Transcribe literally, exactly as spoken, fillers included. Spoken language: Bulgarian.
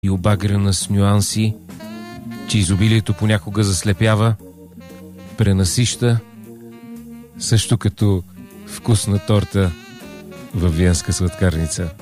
и обагрена с нюанси, че изобилието понякога заслепява, пренасища, също като вкусна торта във виенска сладкарница.